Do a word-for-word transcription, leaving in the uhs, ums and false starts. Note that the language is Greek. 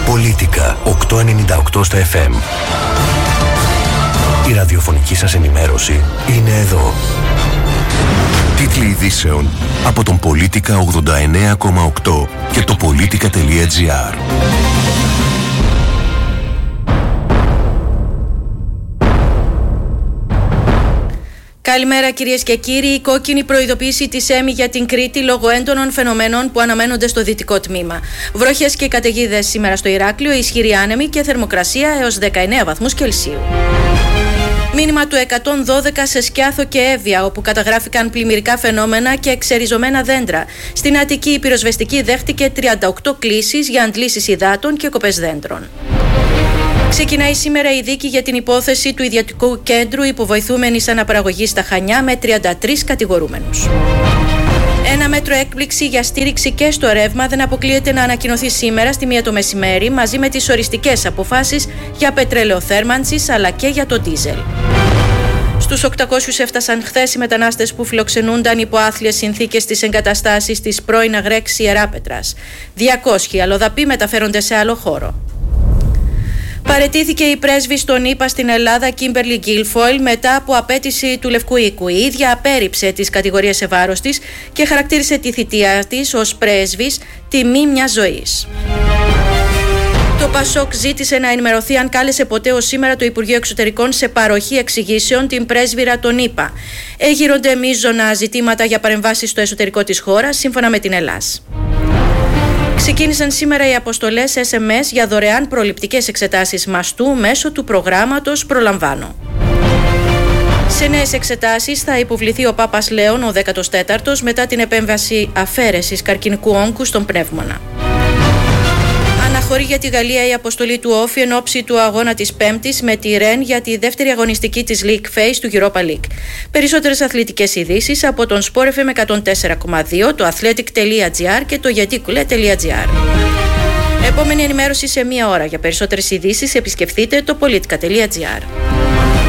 Πολίτικα οκτακόσια ενενήντα οκτώ στα εφ εμ. Η ραδιοφωνική σας ενημέρωση είναι εδώ. Τίτλοι ειδήσεων από τον Πολίτικα ογδόντα εννέα κόμμα οκτώ και το πολίτικα τελεία τζι άρ. Καλημέρα κυρίες και κύριοι. Η κόκκινη προειδοποίηση της ΕΜΗ για την Κρήτη λόγω έντονων φαινομένων που αναμένονται στο δυτικό τμήμα. Βροχές και καταιγίδες σήμερα στο Ηράκλειο, ισχυρή άνεμη και θερμοκρασία έως δεκαεννέα βαθμούς Κελσίου. Μήνυμα του εκατόν δώδεκα σε Σκιάθο και Εύβοια, όπου καταγράφηκαν πλημμυρικά φαινόμενα και εξεριζωμένα δέντρα. Στην Αττική η πυροσβεστική δέχτηκε τριάντα οκτώ κλήσεις για αντλήσεις υδάτων και κοπές δέντρων. Ξεκινάει σήμερα η δίκη για την υπόθεση του ιδιωτικού κέντρου υποβοηθούμενης αναπαραγωγής στα Χανιά με τριάντα τρεις κατηγορούμενους. Ένα μέτρο έκπληξη για στήριξη και στο ρεύμα δεν αποκλείεται να ανακοινωθεί σήμερα στη μία το μεσημέρι, μαζί με τις οριστικές αποφάσεις για πετρέλαιο θέρμανσης αλλά και για το ντίζελ. Στους οκτακόσιους έφτασαν χθες οι μετανάστες που φιλοξενούνταν υπό άθλιες συνθήκες στις εγκαταστάσεις της πρώην Αγρέξ Ιεράπετρας. διακόσιοι αλλοδαποί μεταφέρονται σε άλλο χώρο. Παραιτήθηκε η πρέσβης των ΗΠΑ στην Ελλάδα, Κίμπερλι Γκίλφοιλ, μετά από απέτηση του Λευκού Οίκου. Η ίδια απέρριψε τις κατηγορίες σε βάρος της και χαρακτήρισε τη θητεία της ως πρέσβης τιμή μιας ζωής. Το Πασόκ ζήτησε να ενημερωθεί αν κάλεσε ποτέ ως σήμερα το Υπουργείο Εξωτερικών σε παροχή εξηγήσεων την πρέσβυρα των ΗΠΑ. Έγειρονται μείζωνα ζητήματα για παρεμβάσεις στο εσωτερικό της χώρας, σύμφωνα με την Ελλάς. Ξεκίνησαν σήμερα οι αποστολές ες εμ ες για δωρεάν προληπτικές εξετάσεις μαστού μέσω του προγράμματος Προλαμβάνω. Σε νέες εξετάσεις θα υποβληθεί ο Πάπας Λέων, ο δέκατος τέταρτος, μετά την επέμβαση αφαίρεσης καρκινικού όγκου στον πνεύμονα. Αναχωρεί για τη Γαλλία η αποστολή του Όφη εν ώψη του αγώνα της Πέμπτης με τη Ρεν για τη δεύτερη αγωνιστική της League Phase του Europa League. Περισσότερες αθλητικές ειδήσεις από τον Sport εφ εμ εκατόν τέσσερα κόμμα δύο, το athletic.gr και το γιατικουλέ.gr. Επόμενη ενημέρωση σε μία ώρα. Για περισσότερες ειδήσεις επισκεφτείτε το politica.gr.